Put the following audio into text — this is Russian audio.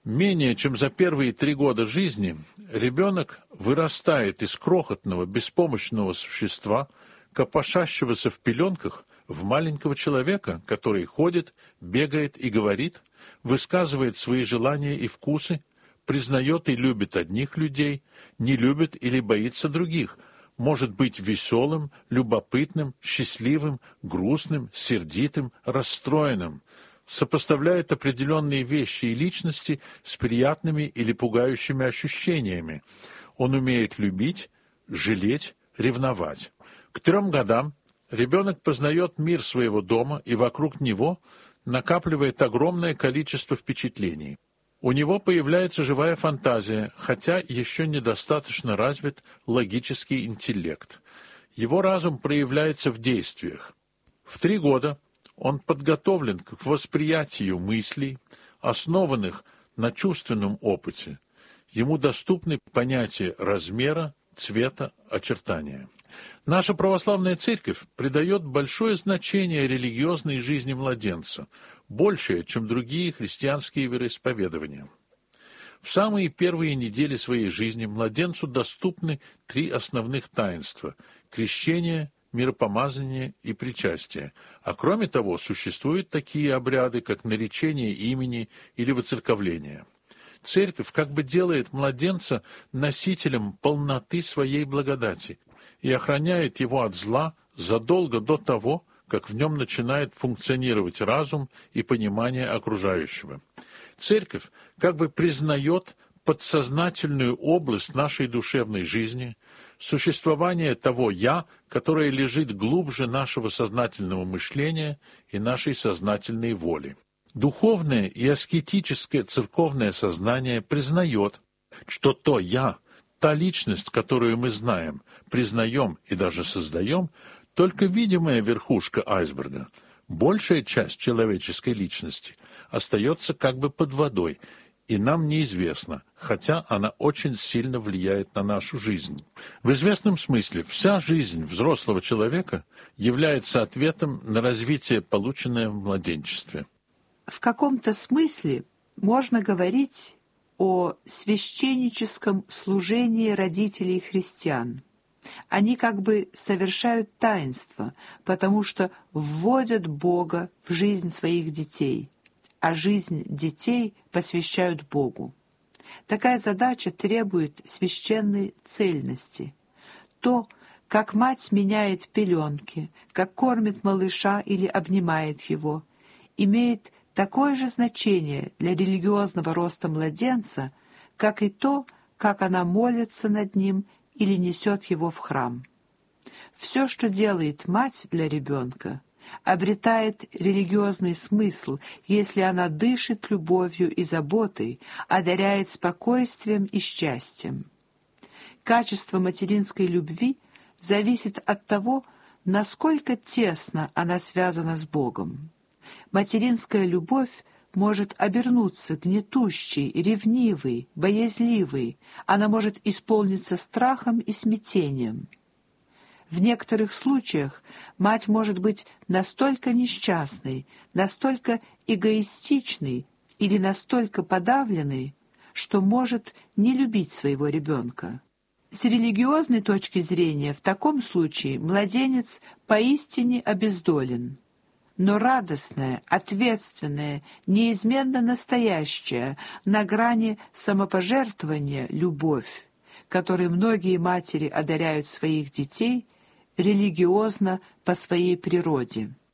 Менее чем за первые 3 года жизни ребенок вырастает из крохотного, беспомощного существа, копошащегося в пеленках, в маленького человека, который ходит, бегает и говорит, высказывает свои желания и вкусы, признает и любит одних людей, не любит или боится других, может быть веселым, любопытным, счастливым, грустным, сердитым, расстроенным, сопоставляет определенные вещи и личности с приятными или пугающими ощущениями. Он умеет любить, жалеть, ревновать. К 3 годам ребенок познает мир своего дома и вокруг него накапливает огромное количество впечатлений. У него появляется живая фантазия, хотя еще недостаточно развит логический интеллект. Его разум проявляется в действиях. В 3 года он подготовлен к восприятию мыслей, основанных на чувственном опыте. Ему доступны понятия размера, цвета, очертания. Наша православная церковь придает большое значение религиозной жизни младенца, большее, чем другие христианские вероисповедания. В самые первые недели своей жизни младенцу доступны 3 основных таинства – крещение, миропомазание и причастие. А кроме того, существуют такие обряды, как наречение имени или воцерковление. Церковь как бы делает младенца носителем полноты своей благодати и охраняет его от зла задолго до того, как в нем начинает функционировать разум и понимание окружающего. Церковь как бы признает подсознательную область нашей душевной жизни, существование того «я», которое лежит глубже нашего сознательного мышления и нашей сознательной воли. Духовное и аскетическое церковное сознание признает, что то «я», та личность, которую мы знаем, признаем и даже создаем, только видимая верхушка айсберга. Большая часть человеческой личности остается как бы под водой, и нам неизвестно, хотя она очень сильно влияет на нашу жизнь. В известном смысле вся жизнь взрослого человека является ответом на развитие, полученное в младенчестве. В каком-то смысле можно говорить о священническом служении родителей христиан. Они как бы совершают таинство, потому что вводят Бога в жизнь своих детей, а жизнь детей посвящают Богу. Такая задача требует священной цельности. То, как мать меняет пеленки, как кормит малыша или обнимает его, имеет такое же значение для религиозного роста младенца, как и то, как она молится над ним или несет его в храм. Все, что делает мать для ребенка, обретает религиозный смысл, если она дышит любовью и заботой, одаряет спокойствием и счастьем. Качество материнской любви зависит от того, насколько тесно она связана с Богом. Материнская любовь может обернуться гнетущей, ревнивой, боязливой, она может исполниться страхом и смятением. В некоторых случаях мать может быть настолько несчастной, настолько эгоистичной или настолько подавленной, что может не любить своего ребенка. С религиозной точки зрения в таком случае младенец поистине обездолен. Но радостная, ответственная, неизменно настоящая, на грани самопожертвования любовь, которой многие матери одаряют своих детей, религиозна по своей природе.